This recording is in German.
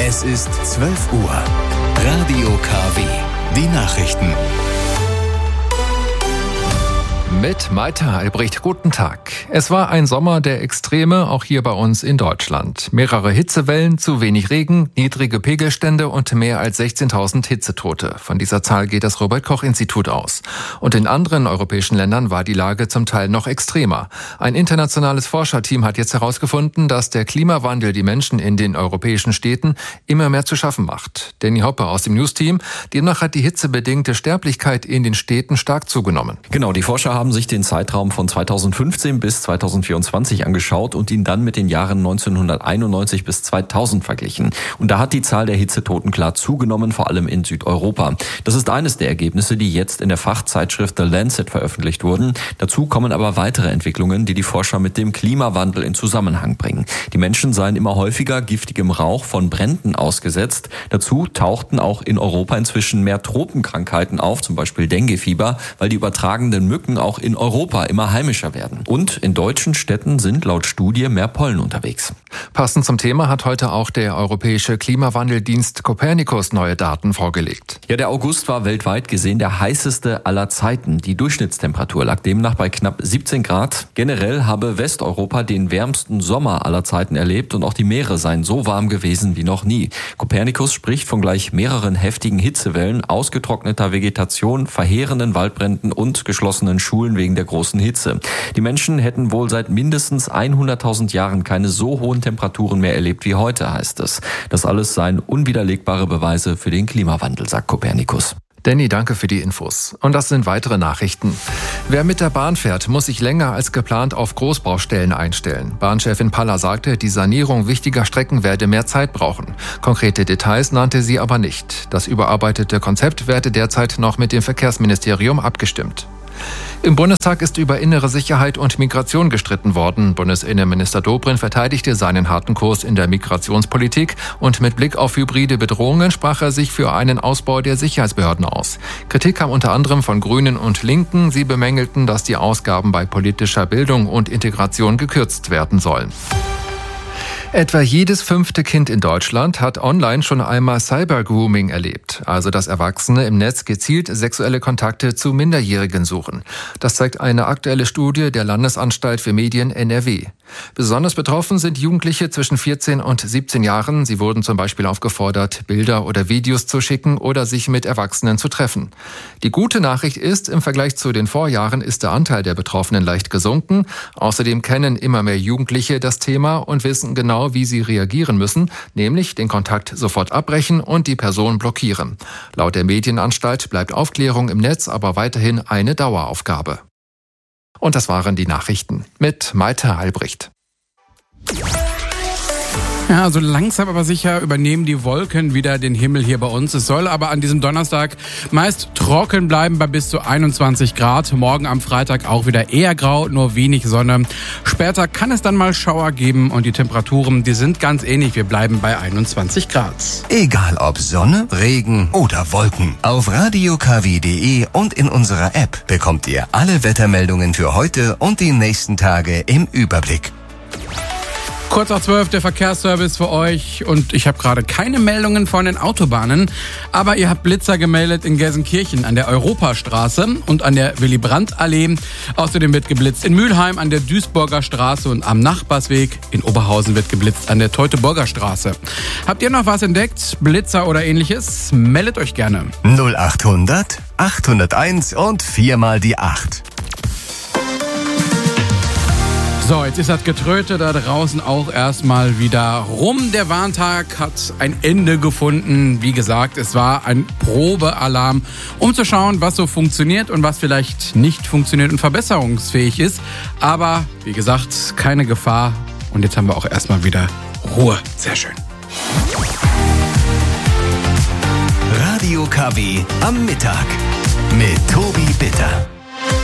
Es ist 12 Uhr. Radio KW. Die Nachrichten. Mit Malte Albrecht, guten Tag. Es war ein Sommer der Extreme, auch hier bei uns in Deutschland. Mehrere Hitzewellen, zu wenig Regen, niedrige Pegelstände und mehr als 16.000 Hitzetote. Von dieser Zahl geht das Robert-Koch-Institut aus. Und in anderen europäischen Ländern war die Lage zum Teil noch extremer. Ein internationales Forscherteam hat jetzt herausgefunden, dass der Klimawandel die Menschen in den europäischen Städten immer mehr zu schaffen macht. Danny Hoppe aus dem News-Team. Demnach hat die hitzebedingte Sterblichkeit in den Städten stark zugenommen. Genau, die Forscher haben sich den Zeitraum von 2015 bis 2024 angeschaut und ihn dann mit den Jahren 1991 bis 2000 verglichen. Und da hat die Zahl der Hitzetoten klar zugenommen, vor allem in Südeuropa. Das ist eines der Ergebnisse, die jetzt in der Fachzeitschrift The Lancet veröffentlicht wurden. Dazu kommen aber weitere Entwicklungen, die die Forscher mit dem Klimawandel in Zusammenhang bringen. Die Menschen seien immer häufiger giftigem Rauch von Bränden ausgesetzt. Dazu tauchten auch in Europa inzwischen mehr Tropenkrankheiten auf, zum Beispiel Denguefieber, weil die übertragenden Mücken auch in Europa immer heimischer werden. Und in deutschen Städten sind laut Studie mehr Pollen unterwegs. Passend zum Thema hat heute auch der europäische Klimawandeldienst Copernicus neue Daten vorgelegt. Ja, der August war weltweit gesehen der heißeste aller Zeiten. Die Durchschnittstemperatur lag demnach bei knapp 17 Grad. Generell habe Westeuropa den wärmsten Sommer aller Zeiten erlebt und auch die Meere seien so warm gewesen wie noch nie. Copernicus spricht von gleich mehreren heftigen Hitzewellen, ausgetrockneter Vegetation, verheerenden Waldbränden und geschlossenen Schulen wegen der großen Hitze. Die Menschen hätten wohl seit mindestens 100.000 Jahren keine so hohen Temperaturen mehr erlebt wie heute, heißt es. Das alles seien unwiderlegbare Beweise für den Klimawandel, sagt Copernicus. Danny, danke für die Infos. Und das sind weitere Nachrichten. Wer mit der Bahn fährt, muss sich länger als geplant auf Großbaustellen einstellen. Bahnchefin Paller sagte, die Sanierung wichtiger Strecken werde mehr Zeit brauchen. Konkrete Details nannte sie aber nicht. Das überarbeitete Konzept werde derzeit noch mit dem Verkehrsministerium abgestimmt. Im Bundestag ist über innere Sicherheit und Migration gestritten worden. Bundesinnenminister Dobrindt verteidigte seinen harten Kurs in der Migrationspolitik und mit Blick auf hybride Bedrohungen sprach er sich für einen Ausbau der Sicherheitsbehörden aus. Kritik kam unter anderem von Grünen und Linken. Sie bemängelten, dass die Ausgaben bei politischer Bildung und Integration gekürzt werden sollen. Etwa jedes 5. Kind in Deutschland hat online schon einmal Cybergrooming erlebt, also dass Erwachsene im Netz gezielt sexuelle Kontakte zu Minderjährigen suchen. Das zeigt eine aktuelle Studie der Landesanstalt für Medien NRW. Besonders betroffen sind Jugendliche zwischen 14 und 17 Jahren. Sie wurden zum Beispiel aufgefordert, Bilder oder Videos zu schicken oder sich mit Erwachsenen zu treffen. Die gute Nachricht ist, im Vergleich zu den Vorjahren ist der Anteil der Betroffenen leicht gesunken. Außerdem kennen immer mehr Jugendliche das Thema und wissen genau, wie sie reagieren müssen, nämlich den Kontakt sofort abbrechen und die Person blockieren. Laut der Medienanstalt bleibt Aufklärung im Netz aber weiterhin eine Daueraufgabe. Und das waren die Nachrichten mit Malte Albrecht. Ja, so langsam aber sicher übernehmen die Wolken wieder den Himmel hier bei uns. Es soll aber an diesem Donnerstag meist trocken bleiben bei bis zu 21 Grad. Morgen am Freitag auch wieder eher grau, nur wenig Sonne. Später kann es dann mal Schauer geben und die Temperaturen, die sind ganz ähnlich. Wir bleiben bei 21 Grad. Egal ob Sonne, Regen oder Wolken. Auf radiokw.de und in unserer App bekommt ihr alle Wettermeldungen für heute und die nächsten Tage im Überblick. Kurz nach 12 der Verkehrsservice für euch und ich habe gerade keine Meldungen von den Autobahnen, aber ihr habt Blitzer gemeldet in Gelsenkirchen an der Europastraße und an der Willy-Brandt-Allee. Außerdem wird geblitzt in Mülheim an der Duisburger Straße und am Nachbarsweg. In Oberhausen wird geblitzt an der Teutoburger Straße. Habt ihr noch was entdeckt? Blitzer oder ähnliches? Meldet euch gerne. 0800 801 und 4 mal die 8. So, jetzt ist das Getröte da draußen auch erstmal wieder rum. Der Warntag hat ein Ende gefunden. Wie gesagt, es war ein Probealarm, um zu schauen, was so funktioniert und was vielleicht nicht funktioniert und verbesserungsfähig ist. Aber wie gesagt, keine Gefahr. Und jetzt haben wir auch erstmal wieder Ruhe. Sehr schön. Radio KW am Mittag mit Tobi Bitter.